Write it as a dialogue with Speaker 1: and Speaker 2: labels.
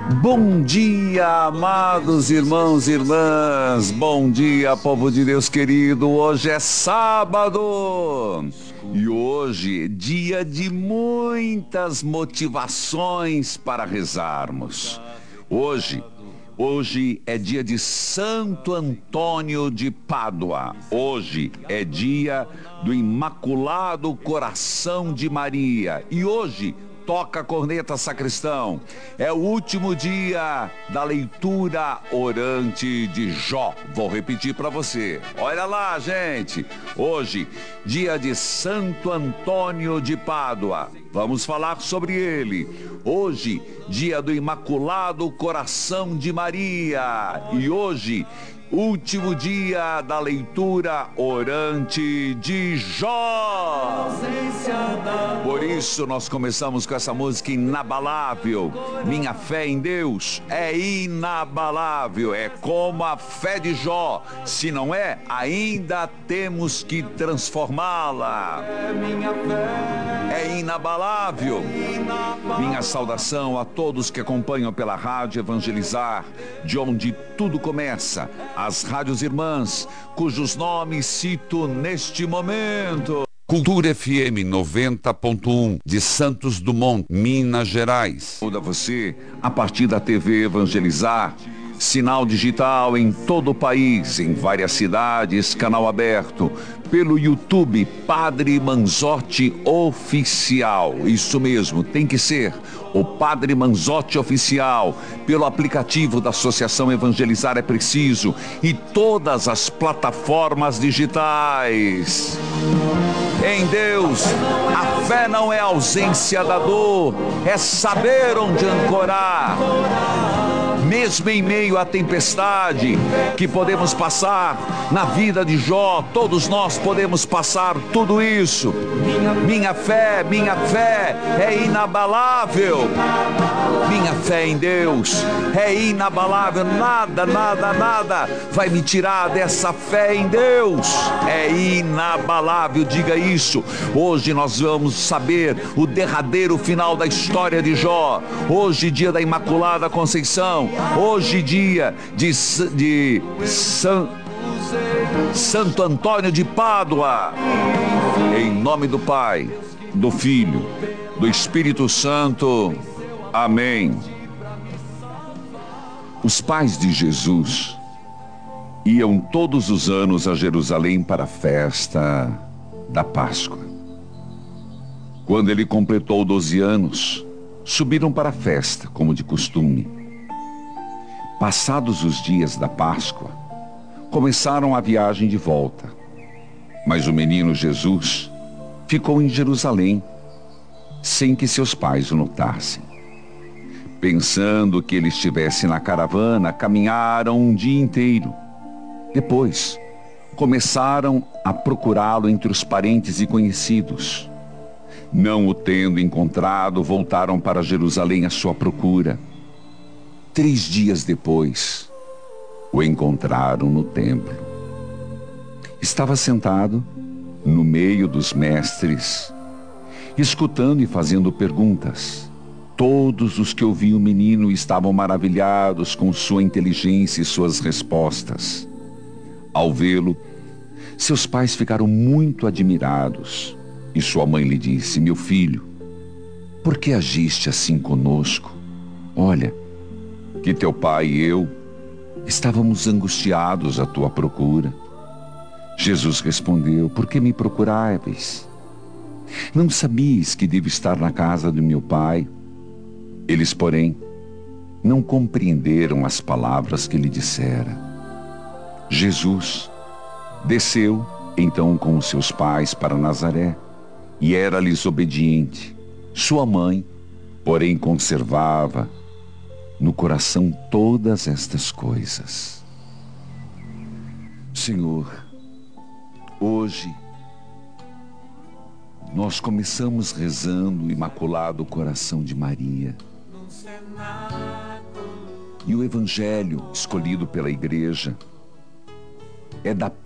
Speaker 1: Bom dia, amados irmãos e irmãs. Bom dia, povo de Deus querido. Hoje é sábado. E hoje, dia de muitas motivações para rezarmos. Hoje é dia de Santo Antônio de Pádua. Hoje é dia do Imaculado Coração de Maria. E hoje toca a corneta, sacristão. É o último dia da leitura orante de Jó. Vou repetir para você. Olha lá, gente. Hoje, dia de Santo Antônio de Pádua. Vamos falar sobre ele. Hoje, dia do Imaculado Coração de Maria. E hoje, último dia da leitura orante de Jó. Por isso nós começamos com essa música inabalável. Minha fé em Deus é inabalável, é como a fé de Jó. Se não é, ainda temos que transformá-la. É inabalável. Minha saudação a todos que acompanham pela Rádio Evangelizar, de onde tudo começa, as rádios irmãs, cujos nomes cito neste momento. Cultura FM 90.1 de Santos Dumont, Minas Gerais. Toda você, a partir da TV Evangelizar, sinal digital em todo o país, em várias cidades, canal aberto, pelo YouTube Padre Manzotti Oficial. Isso mesmo, tem que ser o Padre Manzotti Oficial, pelo aplicativo da Associação Evangelizar é Preciso e todas as plataformas digitais. Em Deus, a fé não é ausência da dor, é saber onde ancorar. Mesmo em meio à tempestade que podemos passar na vida de Jó, todos nós podemos passar tudo isso. Minha fé é inabalável. Minha fé em Deus é inabalável. Nada vai me tirar dessa fé em Deus. É inabalável, diga isso. Hoje nós vamos saber o derradeiro final da história de Jó. Hoje, dia da Imaculada Conceição. Hoje, dia de Santo Antônio de Pádua. Em nome do Pai, do Filho, do Espírito Santo. Amém. Os pais de Jesus iam todos os anos a Jerusalém para a festa da Páscoa. Quando ele completou 12 anos, subiram para a festa, como de costume. Passados os dias da Páscoa, começaram a viagem de volta. Mas o menino Jesus ficou em Jerusalém, sem que seus pais o notassem. Pensando que ele estivesse na caravana, caminharam um dia inteiro. Depois, começaram a procurá-lo entre os parentes e conhecidos. Não o tendo encontrado, voltaram para Jerusalém à sua procura. 3 dias depois, o encontraram no templo. Estava sentado no meio dos mestres, escutando e fazendo perguntas. Todos os que ouviam o menino estavam maravilhados com sua inteligência e suas respostas. Ao vê-lo, seus pais ficaram muito admirados. E sua mãe lhe disse: meu filho, por que agiste assim conosco? Olha, que teu pai e eu estávamos angustiados à tua procura. Jesus respondeu: por que me procuráveis? Não sabias que devo estar na casa do meu pai? Eles, porém, não compreenderam as palavras que lhe dissera. Jesus desceu então com os seus pais para Nazaré e era-lhes obediente. Sua mãe, porém, conservava no coração todas estas coisas. Senhor, hoje nós começamos rezando o Imaculado Coração de Maria. E o Evangelho escolhido pela Igreja é da